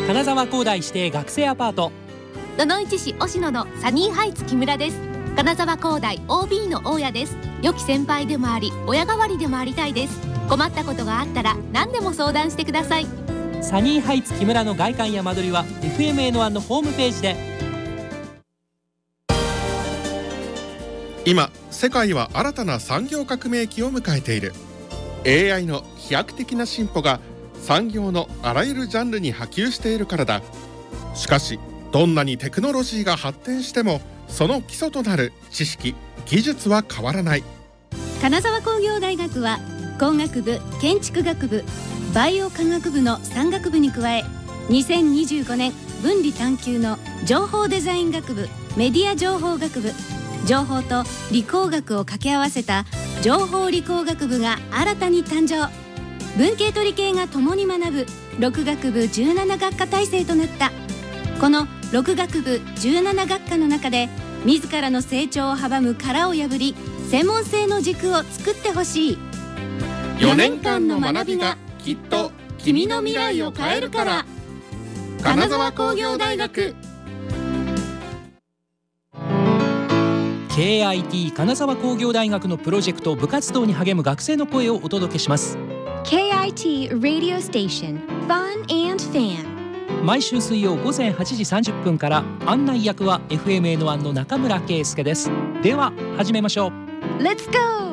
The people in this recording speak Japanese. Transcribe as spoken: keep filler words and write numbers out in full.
金沢工大指定学生アパート。 野々市市忍野のサニーハイツ木村です。金沢工大 オービー の大家です。良き先輩でもあり親代わりでもありたいです。困ったことがあったら何でも相談してください。 サニーハイツ木村の外観や間取りは エフエムエヌワン のホームページで。 今世界は新たな産業革命期を迎えている。 エーアイ の飛躍的な進歩が産業のあらゆるジャンルに波及しているからだ。しかしどんなにテクノロジーが発展してもその基礎となる知識・技術は変わらない。 金沢工業大学は工学部、建築学部、バイオ科学部のさん学部に加え、にせんにじゅうごねん分離探究の情報デザイン学部、メディア情報学部、情報と理工学を掛け合わせた情報理工学部が新たに誕生。文系と理系が共に学ぶろく学部じゅうなな学科体制となった。このろく学部じゅうなな学科の中で自らの成長を阻む殻を破り、専門性の軸を作ってほしい。 よねんかんの学びがきっと君の未来を変えるから。金沢工業大学。 ケーアイティー 金沢工業大学のプロジェクト部活動に励む学生の声をお届けします。 ケーアイティー Radio Station Fun and Fan。 毎週水曜午前はちじさんじゅっぷんから。案内役は エフエムエヌワン の中村圭介です。では始めましょう。 Let's go!